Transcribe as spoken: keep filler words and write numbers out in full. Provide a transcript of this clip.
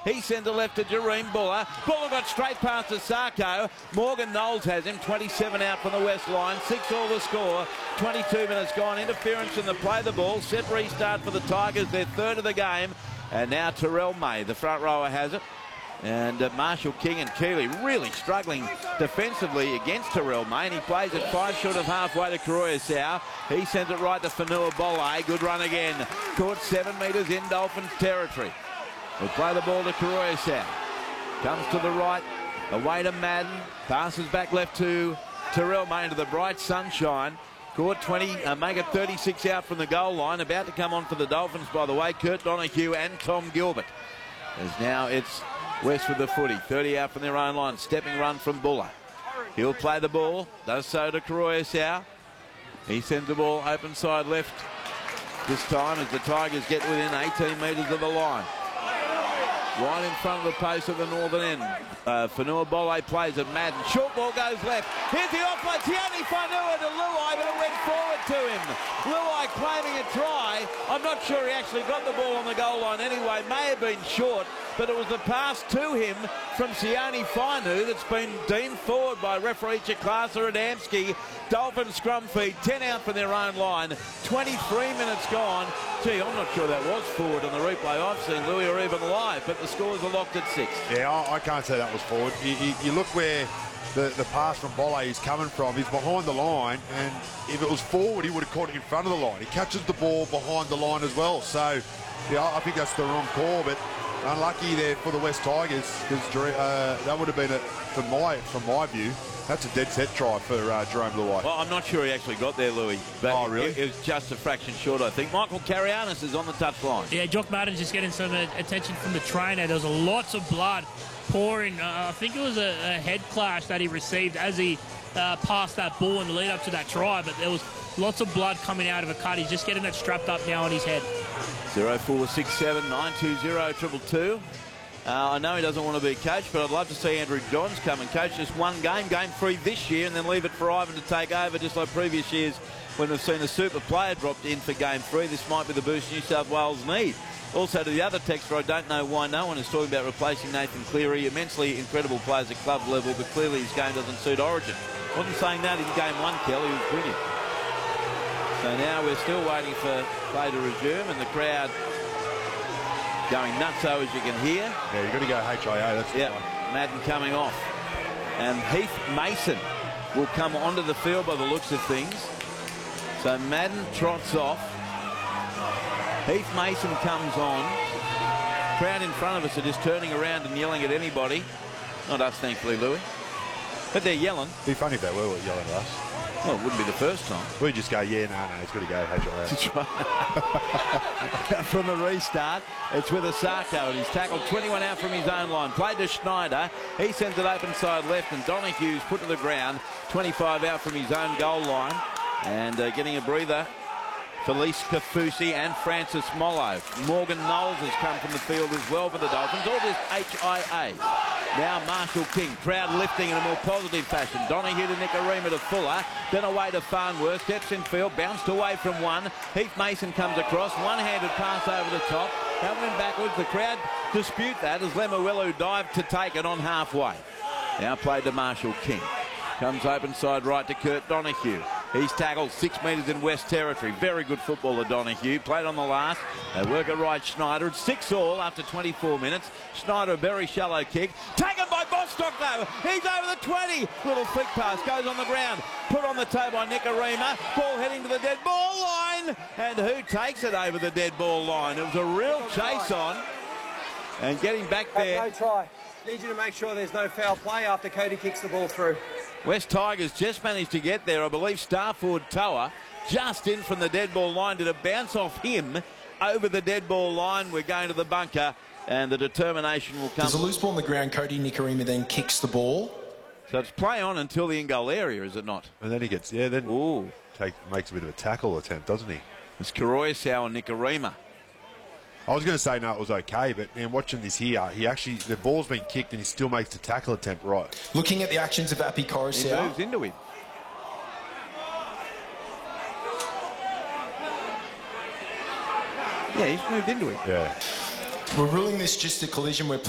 He sends it left to Jareem Buller. Buller got straight past Asako. Morgan Knowles has him. twenty-seven out from the west line. Six all the score. twenty-two minutes gone. Interference in the play the ball. Set restart for the Tigers. Their third of the game. And now Terrell May, the front rower, has it. And uh, Marshall King and Keeley really struggling defensively against Terrell May. And he plays it five short of halfway to Karoya. He sends it right to Fanua Bolle. Good run again. Caught seven metres in Dolphins territory. They play the ball to Karoya. Comes to the right. Away to Madden. Passes back left to Terrell May into the bright sunshine. Caught twenty, uh, make it thirty-six out from the goal line. About to come on for the Dolphins, by the way, Kurt Donahue and Tom Gilbert. As now it's West with the footy. thirty out from their own line. Stepping run from Buller. He'll play the ball. Does so to Karoya. He sends the ball open side left this time as the Tigers get within eighteen metres of the line. Right in front of the post at the northern end. Uh, Fanua Bolle plays it. Madden. Short ball goes left. Here's the offload. Tiani Fanua to Luai, but it went forward to him. Luai claiming a try. I'm not sure he actually got the ball on the goal line anyway. May have been short, but it was the pass to him from Sione Fainu that's been deemed forward by referee Chaklasa Adamski. Dolphin scrum feed, ten out from their own line. twenty-three minutes gone. Gee, I'm not sure that was forward on the replay I've seen, Louis, or even live, but the scores are locked at six. Yeah, I, I can't say that was forward. You, you, you look where the, the pass from Bolle is coming from. He's behind the line, and if it was forward, he would have caught it in front of the line. He catches the ball behind the line as well. So, yeah, I think that's the wrong call, but unlucky there for the West Tigers, because uh, that would have been, a, from my from my view, that's a dead set try for uh, Jarome Luai. Well, I'm not sure he actually got there, Louis. But oh, really? It, it was just a fraction short, I think. Michael Carianis is on the touchline. Yeah, Jock Madden's just getting some uh, attention from the trainer. There was lots of blood pouring. Uh, I think it was a, a head clash that he received as he uh, passed that ball in the lead up to that try. But there was lots of blood coming out of a cut. He's just getting that strapped up now on his head. zero four six seven nine two zero two two. Uh, I know he doesn't want to be coached, but I'd love to see Andrew Johns come and coach just one game, game three this year, and then leave it for Ivan to take over, just like previous years when we've seen a super player dropped in for game three. This might be the boost New South Wales need. Also to the other texter, I don't know why no one is talking about replacing Nathan Cleary. Immensely incredible players at club level, but clearly his game doesn't suit Origin. Wasn't saying that in game one, Kelly. He was brilliant. So now we're still waiting for play to resume, and the crowd going nutso, as you can hear. Yeah, you've got to go H I A. That's yeah. Madden coming off, and Heath Mason will come onto the field by the looks of things. So Madden trots off. Heath Mason comes on. Crowd in front of us are just turning around and yelling at anybody. Not us, thankfully, Louis. But they're yelling. It'd be funny if they were yelling at us. Well, it wouldn't be the first time. We just go, yeah, no, no, it's got to go H I A. Right. From the restart, it's with Asako, and he's tackled twenty-one out from his own line. Played to Schneider. He sends it open side left, and Donahue's put to the ground. twenty-five out from his own goal line. And uh, getting a breather, Felice Kafusi and Francis Mollo. Morgan Knowles has come from the field as well for the Dolphins. All this H I A. Now Marshall King, crowd lifting in a more positive fashion. Donahue to Nicarima to Fuller, then away to Farnworth, steps in field, bounced away from one. Heath Mason comes across, one-handed pass over the top, coming backwards. The crowd dispute that as Lemuelu dived to take it on halfway. Now played to Marshall King. Comes open side right to Kurt Donahue. He's tackled six metres in West Territory. Very good footballer, Donahue. Played on the last. They work it right, Schneider. It's six all after twenty-four minutes. Schneider, a very shallow kick. Taken by Bostock, though. He's over the twenty. Little flick pass. Goes on the ground. Put on the toe by Nicarima. Ball heading to the dead ball line. And who takes it over the dead ball line? It was a real chase on. And getting back there. No try. Need you to make sure there's no foul play after Cody kicks the ball through. West Tigers just managed to get there. I believe Starford Toa just in from the dead ball line. Did a bounce off him over the dead ball line. We're going to the bunker, and the determination will come. There's a loose ball on the ground. Cody Nicarima then kicks the ball. So it's play on until the in-goal area, is it not? And then he gets, yeah, then Ooh. Take, makes a bit of a tackle attempt, doesn't he? It's Karoya and Nicarima. I was going to say no, it was okay, but man, watching this here, he actually, the ball's been kicked and he still makes the tackle attempt right. Looking at the actions of Api Coruscant. He moves into him. Yeah, he's moved into him. Yeah. We're ruling this just a collision where